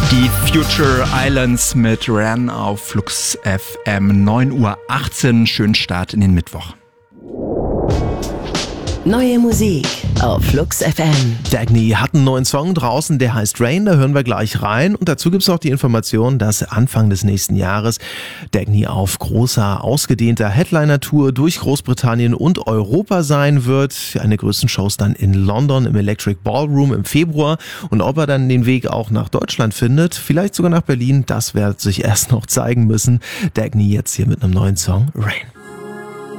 Die Future Islands mit Ran auf Flux FM 9:18 Uhr. Schönen Start in den Mittwoch. Neue Musik auf Flux FM. Dagny hat einen neuen Song draußen, der heißt Rain, da hören wir gleich rein. Und dazu gibt's noch die Information, dass Anfang des nächsten Jahres Dagny auf großer, ausgedehnter Headliner-Tour durch Großbritannien und Europa sein wird. Eine größten Shows dann in London im Electric Ballroom im Februar. Und ob er dann den Weg auch nach Deutschland findet, vielleicht sogar nach Berlin, das wird sich erst noch zeigen müssen. Dagny jetzt hier mit einem neuen Song Rain.